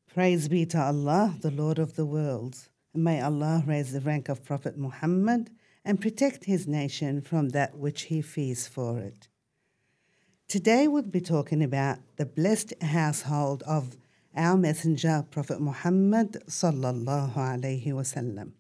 Praise be to Allah, the Lord of the worlds. And may Allah raise the rank of Prophet Muhammad and protect his nation from that which he fears for it. Today we'll be talking about the blessed household of our messenger, Prophet Muhammad sallallahu alaihi wasallam.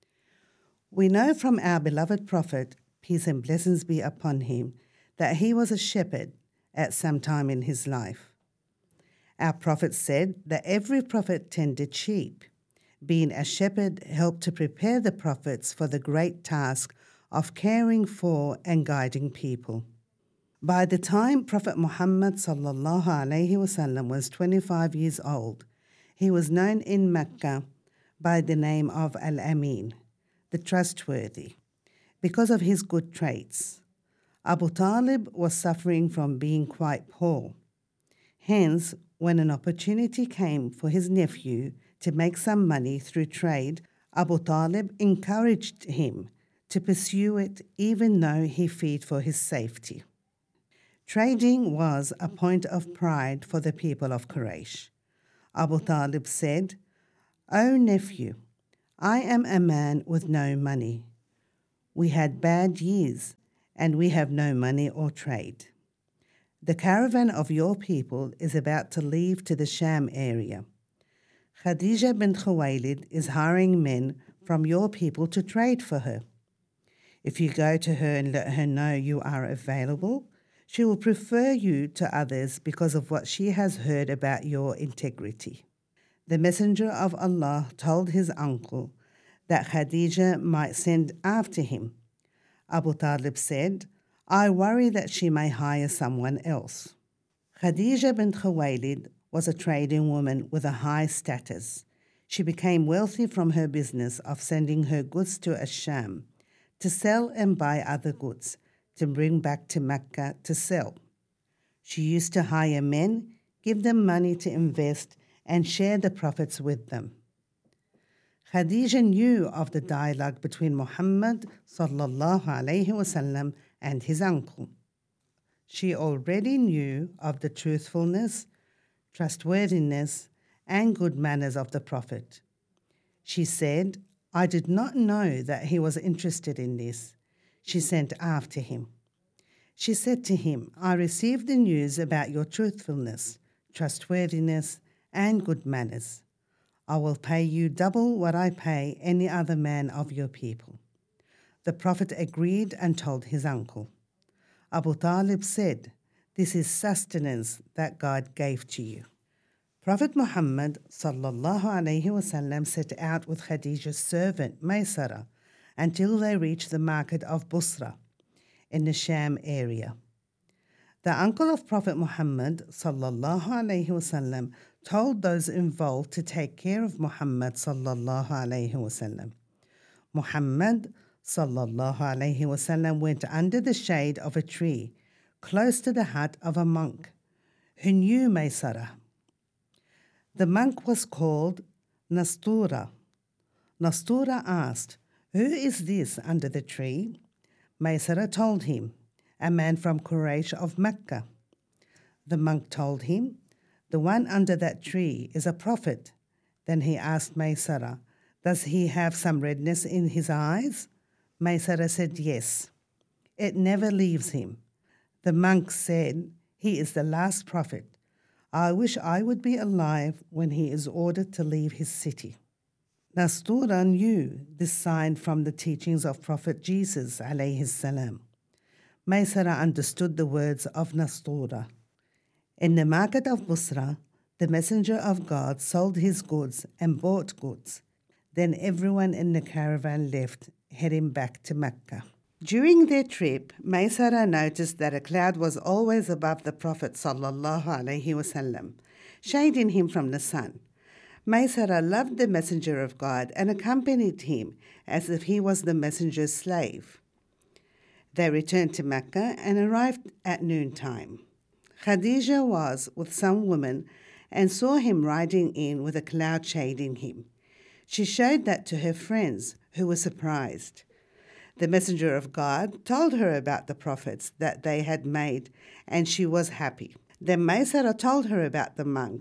We know from our beloved Prophet, peace and blessings be upon him, that he was a shepherd at some time in his life. Our Prophet said that every prophet tended sheep. Being a shepherd helped to prepare the prophets for the great task of caring for and guiding people. By the time Prophet Muhammad sallallahu alaihi wasallam was 25 years old, he was known in Mecca by the name of Al-Amin, the trustworthy, because of his good traits. Abu Talib was suffering from being quite poor. Hence, when an opportunity came for his nephew to make some money through trade, Abu Talib encouraged him to pursue it even though he feared for his safety. Trading was a point of pride for the people of Quraysh. Abu Talib said, "O nephew, I am a man with no money. We had bad years, and we have no money or trade. The caravan of your people is about to leave to the Sham area. Khadija bint Khuwaylid is hiring men from your people to trade for her. If you go to her and let her know you are available, she will prefer you to others because of what she has heard about your integrity." The Messenger of Allah told his uncle that Khadija might send after him. Abu Talib said, "I worry that she may hire someone else." Khadija bint Khuwaylid was a trading woman with a high status. She became wealthy from her business of sending her goods to Asham to sell and buy other goods to bring back to Mecca to sell. She used to hire men, give them money to invest, and share the profits with them. Khadija knew of the dialogue between Muhammad sallallahu alaihi wasallam and his uncle. She already knew of the truthfulness, trustworthiness, and good manners of the Prophet. She said, "I did not know that he was interested in this." She sent after him. She said to him, "I received the news about your truthfulness, trustworthiness, and good manners. I will pay you double what I pay any other man of your people." The Prophet agreed and told his uncle. Abu Talib said, "This is sustenance that God gave to you." Prophet Muhammad sallallahu alaihi wasallam set out with Khadija's servant Maysara until they reached the market of Busra in the Sham area. The uncle of Prophet Muhammad sallallahu alaihi wasallam told those involved to take care of Muhammad sallallahu alaihi wasallam. Muhammad sallallahu alaihi wasallam went under the shade of a tree close to the hut of a monk who knew Maysara. The monk was called Nastura. Nastura asked, "Who is this under the tree?" Maysara told him, "A man from Quraysh of Mecca." The monk told him, "The one under that tree is a prophet." Then he asked Maysara, "Does he have some redness in his eyes?" Maysara said, "Yes. It never leaves him." The monk said, "He is the last prophet. I wish I would be alive when he is ordered to leave his city." Nastura knew this sign from the teachings of Prophet Jesus alayhi salam. Maysara understood the words of Nastura. In the market of Busra, the messenger of God sold his goods and bought goods. Then everyone in the caravan left, heading back to Mecca. During their trip, Maysara noticed that a cloud was always above the Prophet sallallahu alaihi wasallam, shading him from the sun. Maysara loved the messenger of God and accompanied him as if he was the messenger's slave. They returned to Mecca and arrived at noontime. Khadija was with some women and saw him riding in with a cloud shading him. She showed that to her friends, who were surprised. The messenger of God told her about the prophets that they had made, and she was happy. Then Maysara told her about the monk,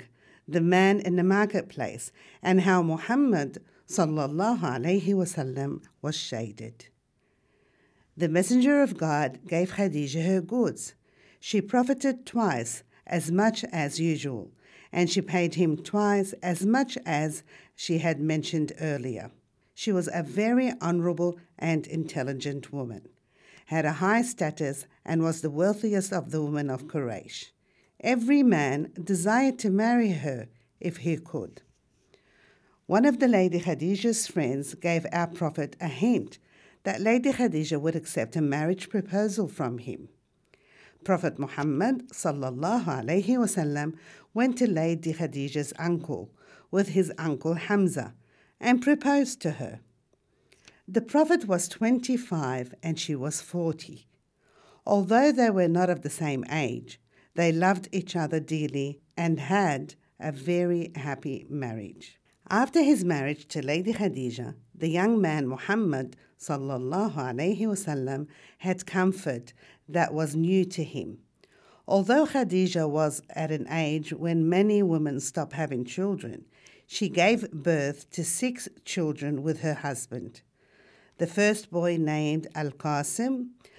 the man in the marketplace, and how Muhammad sallallahu alaihi wasallam was shaded. The Messenger of God gave Khadija her goods. She profited twice as much as usual, and she paid him twice as much as she had mentioned earlier. She was a very honorable and intelligent woman, had a high status, and was the wealthiest of the women of Quraysh. Every man desired to marry her if he could. One of the Lady Khadija's friends gave our Prophet a hint that Lady Khadija would accept a marriage proposal from him. Prophet Muhammad sallallahu alaihi wasallam went to Lady Khadija's uncle with his uncle Hamza and proposed to her. The Prophet was 25 and she was 40. Although they were not of the same age, they loved each other dearly and had a very happy marriage. After his marriage to Lady Khadija, the young man Muhammad sallallahu alaihi wasallam had comfort that was new to him. Although Khadija was at an age when many women stop having children, she gave birth to 6 children with her husband. The first boy named Al-Qasim,